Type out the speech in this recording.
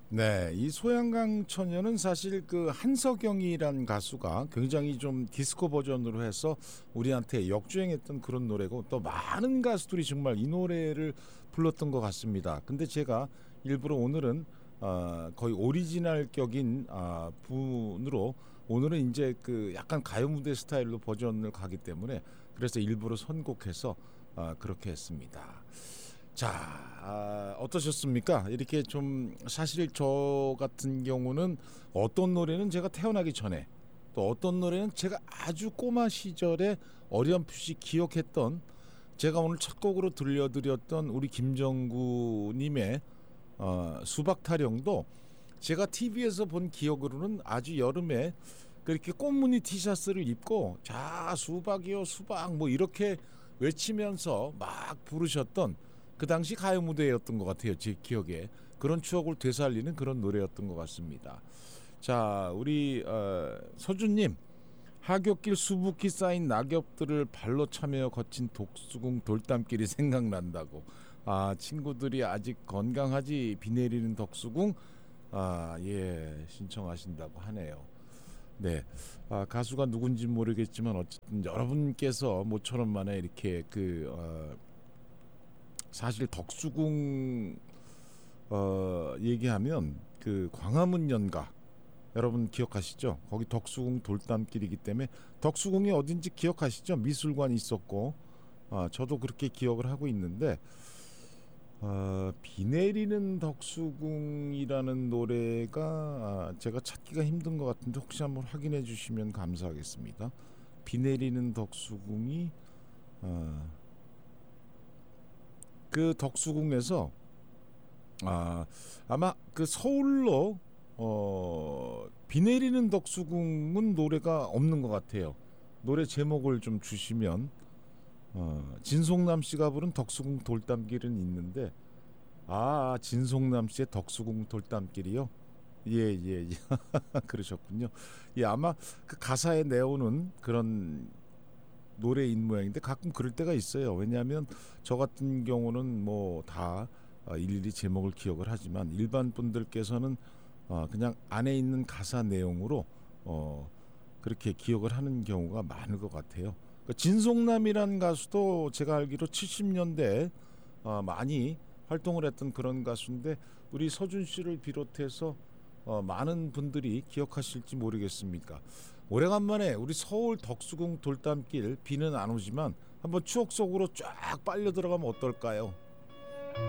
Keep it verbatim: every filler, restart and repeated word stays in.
네, 이 소양강 처녀는 사실 그 한석영이란 가수가 굉장히 좀 디스코 버전으로 해서 우리한테 역주행했던 그런 노래고, 또 많은 가수들이 정말 이 노래를 불렀던 것 같습니다. 근데 제가 일부러 오늘은 어, 거의 오리지널 격인 아, 분으로, 오늘은 이제 그 약간 가요 무대 스타일로 버전을 가기 때문에 그래서 일부러 선곡해서 아, 그렇게 했습니다. 자, 아, 어떠셨습니까? 이렇게 좀 사실 저 같은 경우는 어떤 노래는 제가 태어나기 전에, 또 어떤 노래는 제가 아주 꼬마 시절에 어렴풋이 기억했던, 제가 오늘 첫 곡으로 들려드렸던 우리 김정구님의 어, 수박 타령도 제가 티비에서 본 기억으로는 아주 여름에 그렇게 꽃무늬 티셔츠를 입고 자 수박이요 수박 뭐 이렇게 외치면서 막 부르셨던 그 당시 가요 무대였던 것 같아요. 제 기억에 그런 추억을 되살리는 그런 노래였던 것 같습니다. 자, 우리 어, 서준님, 하굣길 수북히 쌓인 낙엽들을 발로 차며 거친 독수궁 돌담길이 생각난다고. 아, 친구들이 아직 건강하지 비 내리는 덕수궁, 아, 예, 신청하신다고 하네요. 네, 아, 가수가 누군지 모르겠지만 어쨌든 여러분께서 모처럼 만에 이렇게 그 어, 사실 덕수궁 어, 얘기하면 그 광화문 연가 여러분 기억하시죠? 거기 덕수궁 돌담길이기 때문에 덕수궁이 어딘지 기억하시죠? 미술관이 있었고, 아, 저도 그렇게 기억을 하고 있는데 어, 비 내리는 덕수궁이라는 노래가 아, 제가 찾기가 힘든 것 같은데 혹시 한번 확인해 주시면 감사하겠습니다. 비 내리는 덕수궁이 어, 그 덕수궁에서 아, 아마 그 서울로 어, 비 내리는 덕수궁은 노래가 없는 것 같아요. 노래 제목을 좀 주시면 어, 진송남 씨가 부른 덕수궁 돌담길은 있는데, 아, 진송남 씨의 덕수궁 돌담길이요? 예, 예, 예. 그러셨군요. 예, 아마 그 가사에 내오는 그런 노래인 모양인데 가끔 그럴 때가 있어요. 왜냐하면 저 같은 경우는 뭐 다 일일이 제목을 기억을 하지만 일반 분들께서는 어 그냥 안에 있는 가사 내용으로 어 그렇게 기억을 하는 경우가 많을 것 같아요. 그 진송남이라는 가수도 제가 알기로 칠십 년대에 어 많이 활동을 했던 그런 가수인데, 우리 서준 씨를 비롯해서 어 많은 분들이 기억하실지 모르겠습니까? 오래간만에 우리 서울 덕수궁 돌담길, 비는 안 오지만 한번 추억 속으로 쫙 빨려 들어가면 어떨까요?